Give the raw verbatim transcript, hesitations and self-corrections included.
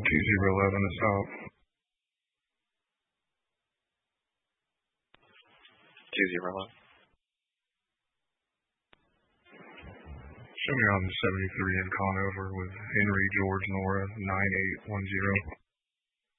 two zero eleven is out. two zero eleven. Show me on seventy-three in Conover with Henry George Nora nine eight one zero.